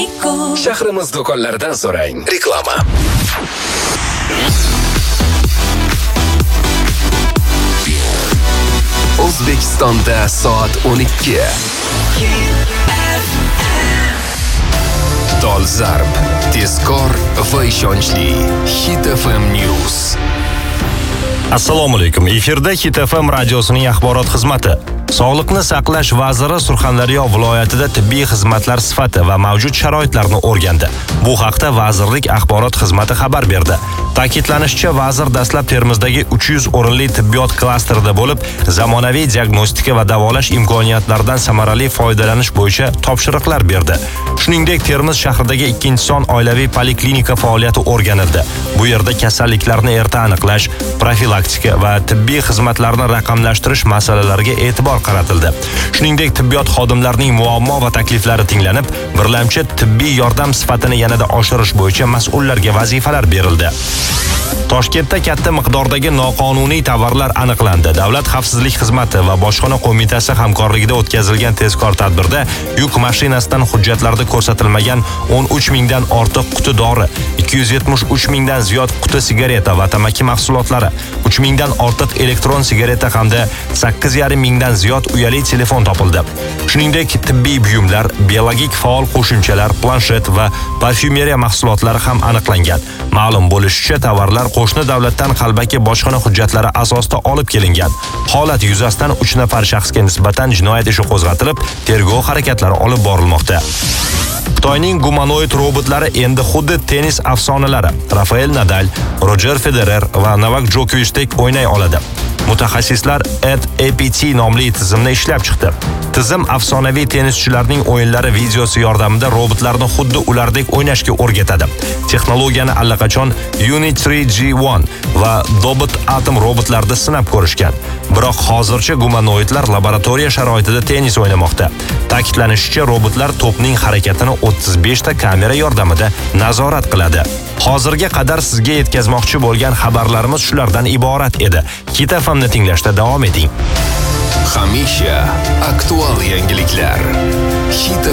Shahrimiz do'konlaridan so'rang. Reklama. O'zbekistonda soat 12. Dolzarb, tezkor va ishonchli Hit FM News. Assalomu alaykum. Efirda Hit FM radiosining axborot xizmati. Sog'liqni saqlash vaziri Surxondaryo viloyatida tibbiy xizmatlar sifati va mavjud sharoitlarni o'rgandi. Bu haqda vazirlik axborot xizmati xabar berdi. Ta'kidlanishicha, vazir dastlab Termizdagi 300 o'rinli tibbiyot klasterida bo'lib, zamonaviy diagnostika va davolash imkoniyatlaridan samarali foydalanish bo'yicha topshiriqlar berdi. Shuningdek, Termiz shahridagi 2-son oilaviy poliklinika faoliyati o'rganildi. Bu yerda kasalliklarni erta aniqlash, profilaktika va tibbiy xizmatlarni raqamlashtirish masalalariga e'tibor qaratildi. Shuningdek, tibbiyot xodimlarining muammo va takliflari tinglanib, birlamchi tibbiy yordam sifatini yanada oshirish bo'yicha mas'ullarga vazifalar berildi. Toshkentda katta miqdordagi noqonuniy tovarlar aniqlandi. Davlat xavfsizlik xizmati va bojxona qo'mitasi hamkorligida o'tkazilgan tezkor tadbirda yuk mashinasidan hujjatlarda ko'rsatilmagan 13 mingdan ortiq quti dori, 273 mingdan ziyod quti sigareta va tamaki mahsulotlari, 3 mingdan ortiq elektron sigareta hamda 8,5 mingdan ziyod uyali telefon topildi. Shuningdek, tibbiy buyumlar, biologik faol qo'shimchalar, planshet va parfyumeriya mahsulotlari ham aniqlangan. Ma'lum bo'lishicha, tovarlar qo'shni davlatdan qalbaki bojxona hujjatlari asosida olib kelingan. Holat yuzasidan 3 nafar shaxsga nisbatan jinoyat ishi qo'zg'atilib, tergov harakatlari olib borilmoqda. Xitoyning gumanoid robotlari endi xuddi tennis afsonalari Rafael Nadal, Roger Federer va Novak Djokovich'dek o'ynay oladi. Mutaxassislar APT nomli tizimni ishlab chiqdi. Tizim afsonaviy tennischilarning o'yinlari videosi yordamida robotlarni xuddi ulardek o'ynashga o'rgatadi. Texnologiyani allaqachon Unity 3G1 va Dobot Atom robotlarida sinab ko'rishgan. Biroq hozircha gumanoidlar laboratoriya sharoitida tennis o'ynamoqda. Ta'kidlanishicha, robotlar to'pning harakatini 35 ta kamera yordamida nazorat qiladi. Hozirga qadar sizga yetkazmoqchi bo'lgan xabarlarimiz shulardan iborat edi. Hit FM'ni tinglashda davom eting. Hamisha aktual yangiliklar. Hit